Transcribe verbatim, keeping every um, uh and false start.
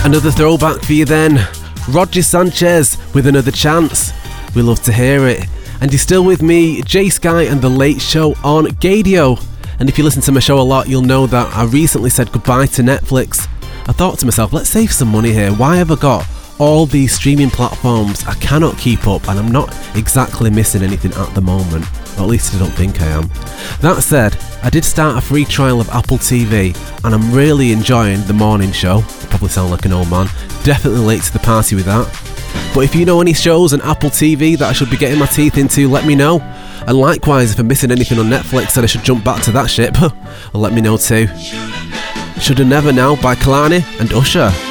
Another throwback for you then. Roger Sanchez with Another Chance. We love to hear it. And you're still with me, Jay Sky and The Late Show on Gadio. And if you listen to my show a lot, you'll know that I recently said goodbye to Netflix. I thought to myself, let's save some money here. Why have I got all these streaming platforms? I cannot keep up, and I'm not exactly missing anything at the moment. Or at least I don't think I am. That said, I did start a free trial of Apple T V, and I'm really enjoying the morning show. I probably sound like an old man. Definitely late to the party with that. But if you know any shows on Apple T V that I should be getting my teeth into, let me know. And likewise, if I'm missing anything on Netflix that I should jump back to that ship, let me know too. Shoulda Never Now by Kalani and Usher.